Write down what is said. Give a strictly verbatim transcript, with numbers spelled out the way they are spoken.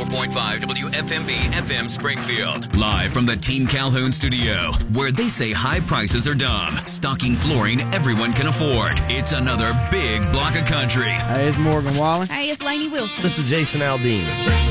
four point five W F M B F M Springfield. Live from the Team Calhoun studio, where they say high prices are dumb. Stocking flooring everyone can afford. It's another big block of country. Hey, it's Morgan Wallen. Hey, it's Lainey Wilson. This is Jason Aldean.